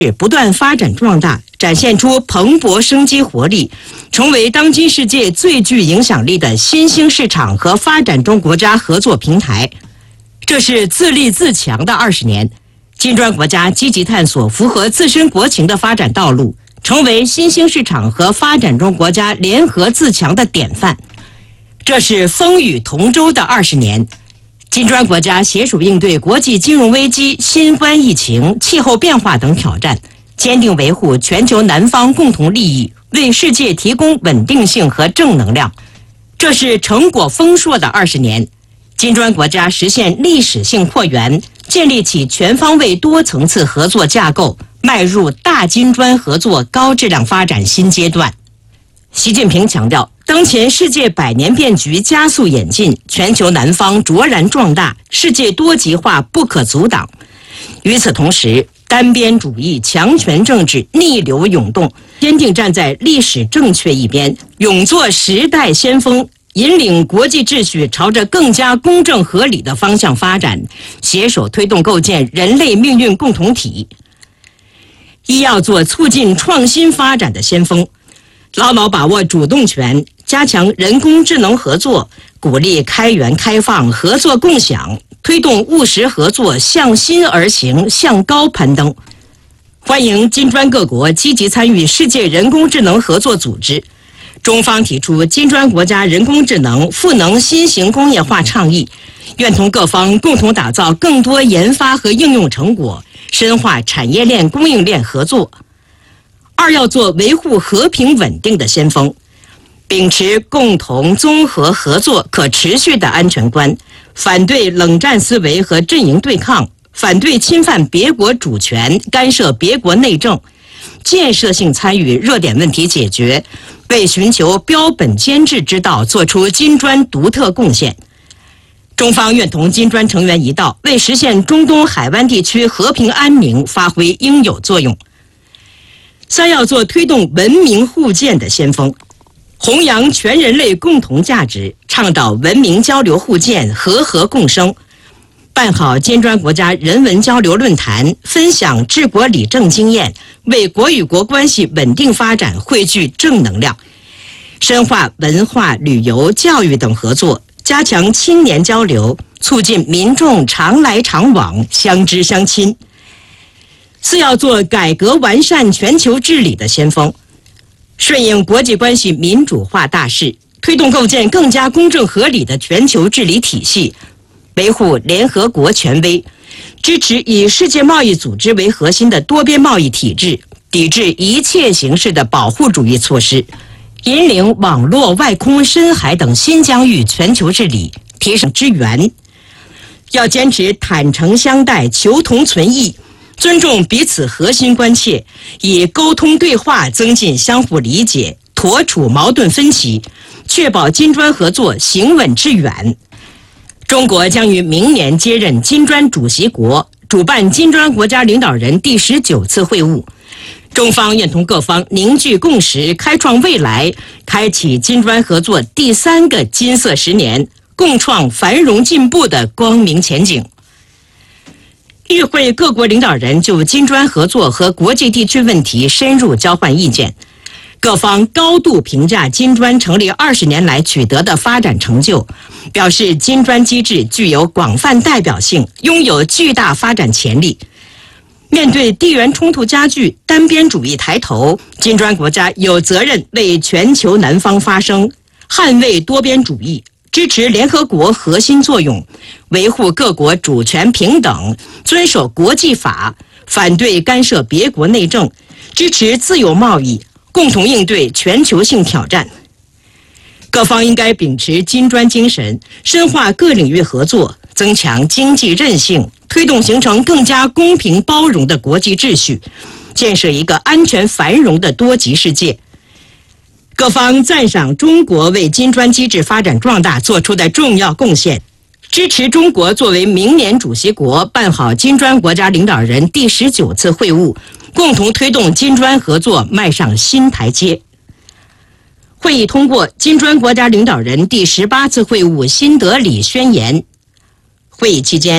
不断发展壮大，展现出蓬勃生机活力，成为当今世界最具影响力的新兴市场和发展中国家合作平台。这是自立自强的20年，金砖国家积极探索符合自身国情的发展道路，成为新兴市场和发展中国家联合自强的典范。这是风雨同舟的20年。金砖国家携手应对国际金融危机、新冠疫情、气候变化等挑战，坚定维护全球南方共同利益，为世界提供稳定性和正能量。这是成果丰硕的20年。金砖国家实现历史性扩员，建立起全方位多层次合作架构，迈入大金砖合作高质量发展新阶段。习近平强调，当前世界百年变局加速演进，全球南方卓然壮大，世界多极化不可阻挡。与此同时，单边主义、强权政治逆流涌动，坚定站在历史正确一边，勇做时代先锋，引领国际秩序朝着更加公正合理的方向发展，携手推动构建人类命运共同体。要做促进创新发展的先锋，牢牢把握主动权，加强人工智能合作，鼓励开源开放、合作共享，推动务实合作向心而行、向高攀登。欢迎金砖各国积极参与世界人工智能合作组织。中方提出金砖国家人工智能赋能新型工业化倡议，愿同各方共同打造更多研发和应用成果，深化产业链、供应链合作。要做维护和平稳定的先锋，秉持共同、综合、合作、可持续的安全观，反对冷战思维和阵营对抗，反对侵犯别国主权、干涉别国内政，建设性参与热点问题解决，为寻求标本兼治之道做出金砖独特贡献。中方愿同金砖成员一道，为实现中东海湾地区和平安宁发挥应有作用。要做推动文明互鉴的先锋，弘扬全人类共同价值，倡导文明交流互鉴、和合共生，办好金砖国家人文交流论坛，分享治国理政经验，为国与国关系稳定发展汇聚正能量，深化文化、旅游、教育等合作，加强青年交流，促进民众常来常往、相知相亲。要做改革完善全球治理的先锋，顺应国际关系民主化大势，推动构建更加公正合理的全球治理体系，维护联合国权威，支持以世界贸易组织为核心的多边贸易体制，抵制一切形式的保护主义措施，引领网络、外空、深海等新疆域全球治理，提升支援。要坚持坦诚相待、求同存异，尊重彼此核心关切，以沟通对话增进相互理解，妥处矛盾分歧，确保金砖合作行稳致远。中国将于明年接任金砖主席国，主办金砖国家领导人第19次会晤。中方愿同各方凝聚共识，开创未来，开启金砖合作第3个金色10年，共创繁荣进步的光明前景。与会各国领导人就金砖合作和国际地区问题深入交换意见，各方高度评价金砖成立20年来取得的发展成就，表示金砖机制具有广泛代表性，拥有巨大发展潜力。面对地缘冲突加剧、单边主义抬头，金砖国家有责任为全球南方发声，捍卫多边主义，支持联合国核心作用，维护各国主权平等，遵守国际法，反对干涉别国内政，支持自由贸易，共同应对全球性挑战。各方应该秉持金砖精神，深化各领域合作，增强经济韧性，推动形成更加公平包容的国际秩序，建设一个安全繁荣的多极世界。各方赞赏中国为金砖机制发展壮大做出的重要贡献，支持中国作为明年主席国办好金砖国家领导人第19次会晤，共同推动金砖合作迈上新台阶。会议通过金砖国家领导人第18次会晤新德里宣言。会议期间，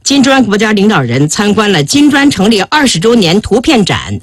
金砖国家领导人参观了金砖成立20周年图片展